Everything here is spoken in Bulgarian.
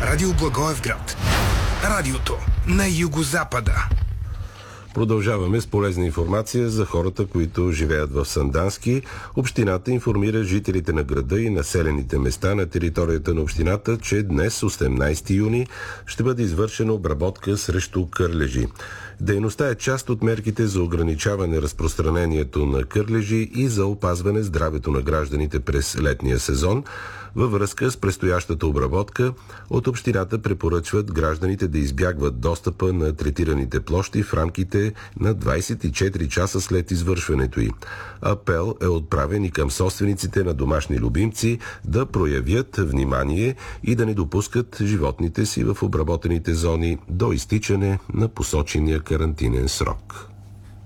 Радио Благоевград. Радиото на югозапада. Продължаваме с полезна информация за хората, които живеят в Сандански. Общината информира жителите на града и населените места на територията на общината, че днес, 18 юни, ще бъде извършена обработка срещу кърлежи. Дейността е част от мерките за ограничаване разпространението на кърлежи и за опазване здравето на гражданите през летния сезон. Във връзка с предстоящата обработка, от общината препоръчват гражданите да избягват достъпа на третираните площи в рамките на 24 часа след извършването й. Апел е отправен и към собствениците на домашни любимци да проявят внимание и да не допускат животните си в обработените зони до изтичане на посочения карантинен срок.